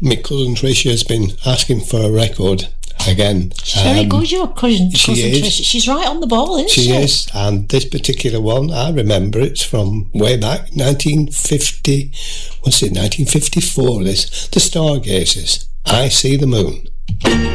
my cousin Tricia has been asking for a record again. She's very good, your cousin Tricia. She's right on the ball, isn't she? She is, and this particular one, I remember it's from way back, 1954, this, The Stargazers, I See the Moon.